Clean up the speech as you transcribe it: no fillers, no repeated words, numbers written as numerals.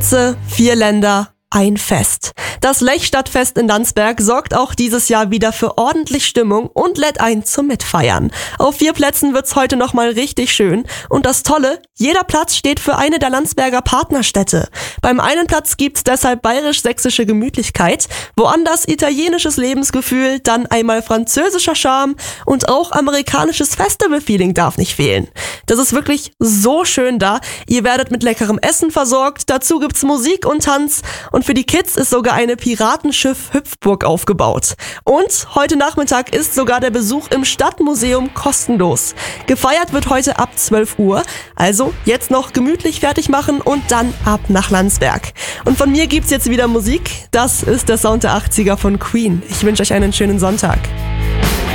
4 Länder, ein Fest. Das Lechstadtfest in Landsberg sorgt auch dieses Jahr wieder für ordentlich Stimmung und lädt ein zum Mitfeiern. Auf 4 Plätzen wird's heute nochmal richtig schön. Und das Tolle, jeder Platz steht für eine der Landsberger Partnerstädte. Beim einen Platz gibt's deshalb bayerisch-sächsische Gemütlichkeit, woanders italienisches Lebensgefühl, dann einmal französischer Charme und auch amerikanisches Festival-Feeling darf nicht fehlen. Das ist wirklich so schön da. Ihr werdet mit leckerem Essen versorgt, dazu gibt's Musik und Tanz und für die Kids ist sogar eine Piratenschiff-Hüpfburg aufgebaut. Und heute Nachmittag ist sogar der Besuch im Stadtmuseum kostenlos. Gefeiert wird heute ab 12 Uhr, also jetzt noch gemütlich fertig machen und dann ab nach Landsberg. Und von mir gibt's jetzt wieder Musik. Das ist der Sound der 80er von Queen. Ich wünsche euch einen schönen Sonntag.